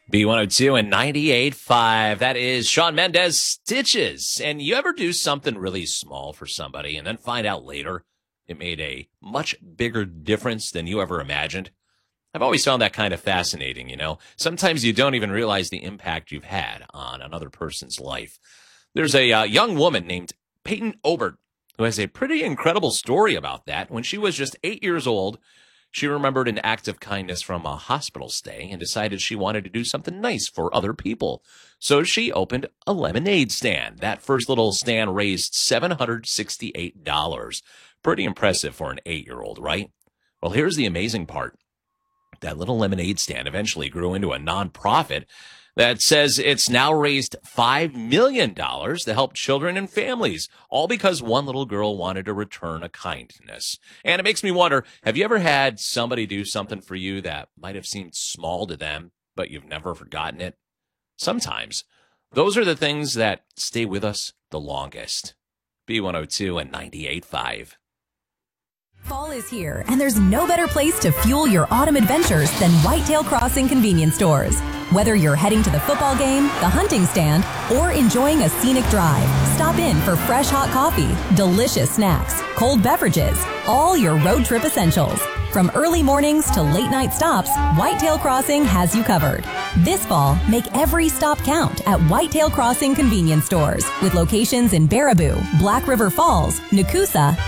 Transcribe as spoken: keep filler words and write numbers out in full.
B one oh two and ninety-eight point five. That is Shawn Mendes, Stitches. And you ever do something really small for somebody and then find out later it made a much bigger difference than you ever imagined? I've always found that kind of fascinating, you know. Sometimes you don't even realize the impact you've had on another person's life. There's a uh, young woman named Peyton Obert who has a pretty incredible story about that. When she was just eight years old, she remembered an act of kindness from a hospital stay and decided she wanted to do something nice for other people. So she opened a lemonade stand. That first little stand raised seven hundred sixty-eight dollars. Pretty impressive for an eight-year-old, right? Well, here's the amazing part. That little lemonade stand eventually grew into a nonprofit that says it's now raised five million dollars to help children and families, all because one little girl wanted to return a kindness. And it makes me wonder, have you ever had somebody do something for you that might have seemed small to them, but you've never forgotten it? Sometimes those are the things that stay with us the longest. B one oh two and ninety-eight point five. Fall is here, and there's no better place to fuel your autumn adventures than Whitetail Crossing convenience stores. Whether you're heading to the football game, the hunting stand, or enjoying a scenic drive, stop in for fresh hot coffee, delicious snacks, cold beverages, all your road trip essentials. From early mornings to late night stops, Whitetail Crossing has you covered. This fall, make every stop count at Whitetail Crossing convenience stores with locations in Baraboo, Black River Falls, Nakusa,